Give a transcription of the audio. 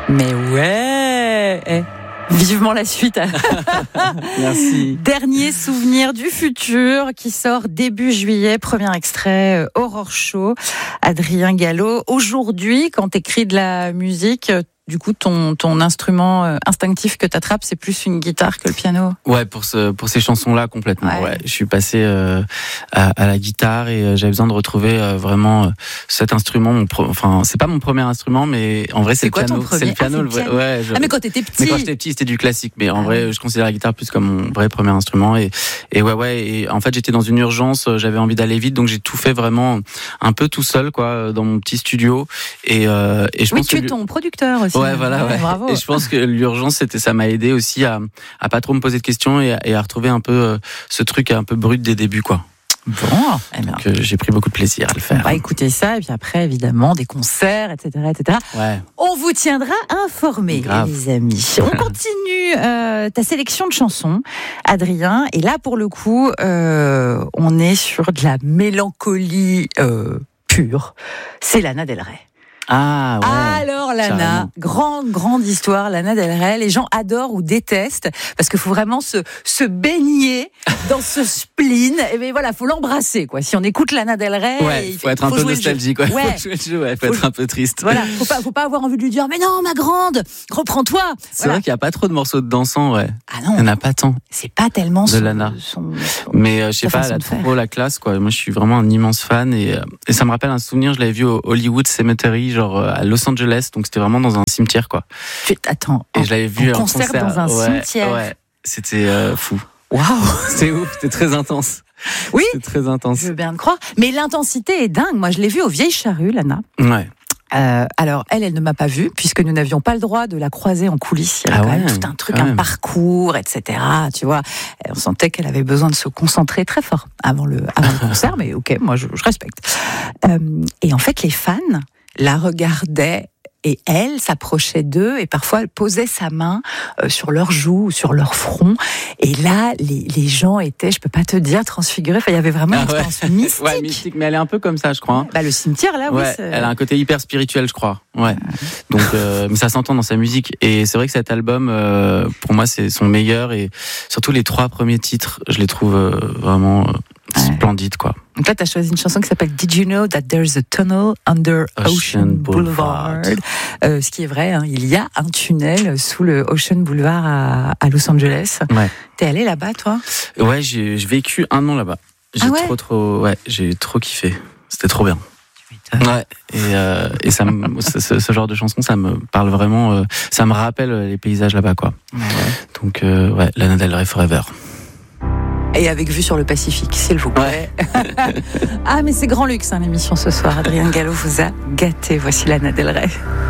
Mais ouais. Vivement la suite. Merci. Dernier souvenir du futur qui sort début juillet. Premier extrait, Aurore Show. Adrien Gallo. Aujourd'hui, quand t'écris de la musique, du coup, ton instrument instinctif que t'attrapes, c'est plus une guitare que le piano. Ouais, pour ces chansons-là, complètement. Ouais. Je suis passé à la guitare et j'avais besoin de retrouver vraiment cet instrument. Enfin, c'est pas mon premier instrument, mais en vrai, c'est le piano. C'est le piano. Ouais. Mais quand t'étais petit. Mais quand j'étais petit, c'était du classique. Mais en vrai, je considère la guitare plus comme mon vrai premier instrument. Et ouais. Et en fait, j'étais dans une urgence. J'avais envie d'aller vite, donc j'ai tout fait vraiment un peu tout seul, quoi, dans mon petit studio. Et je pense tu es ton producteur aussi. Ouais, voilà, ouais. Bravo. Et je pense que l'urgence, ça m'a aidé aussi à pas trop me poser de questions et à retrouver un peu ce truc un peu brut des débuts, quoi. Bon, donc j'ai pris beaucoup de plaisir à le faire. On va écouter ça, et puis après, évidemment, des concerts, etc., etc. Ouais. On vous tiendra informés, les amis. On continue ta sélection de chansons, Adrien. Et là, pour le coup, on est sur de la mélancolie pure. C'est Lana Del Rey. Ah ouais. Alors Lana, grande histoire, Lana Del Rey. Les gens adorent ou détestent parce qu'il faut vraiment se baigner dans ce spleen. Et bien voilà, faut l'embrasser, quoi. Si on écoute Lana Del Rey, il faut être un peu nostalgique, quoi. Ouais. Faut jouer le jeu, faut être un peu triste. Voilà, faut pas avoir envie de lui dire mais non ma grande, reprends-toi. C'est vrai qu'il y a pas trop de morceaux de dansant, ouais. Ah non. Il y en a pas tant. C'est pas tellement de Lana. Mais je sais pas, elle a trop la classe, quoi. Moi je suis vraiment un immense fan et ça me rappelle un souvenir, je l'avais vu au Hollywood Cemetery, genre à Los Angeles, donc c'était vraiment dans un cimetière, quoi. Attends. Et je l'avais vu en concert dans un cimetière. Ouais, c'était fou. Waouh, c'était ouf, c'était très intense. Oui, c'était très intense. Je veux bien te croire. Mais l'intensité est dingue. Moi, je l'ai vue aux Vieilles Charrues, Lana. Ouais. Alors, elle ne m'a pas vue, puisque nous n'avions pas le droit de la croiser en coulisses. Il y avait quand même tout un truc, un parcours, etc. Tu vois, on sentait qu'elle avait besoin de se concentrer très fort avant le concert, mais ok, moi je respecte. Et en fait, les fans la regardaient. Et elle s'approchait d'eux et parfois elle posait sa main sur leur joue ou sur leur front. Et là, les gens étaient, je peux pas te dire, transfigurés. Enfin, il y avait vraiment une expérience mystique. Ouais, mystique, mais elle est un peu comme ça, je crois. Hein. Bah, le cimetière, là, ouais, oui. Elle a un côté hyper spirituel, je crois. Ouais. Donc, mais ça s'entend dans sa musique. Et c'est vrai que cet album, pour moi, c'est son meilleur. Et surtout les 3 premiers titres, je les trouve vraiment splendides, quoi. Donc là, tu as choisi une chanson qui s'appelle Did You Know That There's a Tunnel Under Ocean Boulevard. Ce qui est vrai, hein, il y a un tunnel sous le Ocean Boulevard à Los Angeles. Ouais. T'es allé là-bas, toi ? Ouais, j'ai vécu 1 an là-bas. J'ai trop kiffé. C'était trop bien. Ouais, et ça ce genre de chanson, ça me parle vraiment, ça me rappelle les paysages là-bas, quoi. Ouais. Donc, Lana Del Rey Forever. Et avec vue sur le Pacifique, s'il vous plaît. Ouais. Ah, mais c'est grand luxe, hein, l'émission ce soir. Adrien Gallo vous a gâté. Voici Lana Del Rey.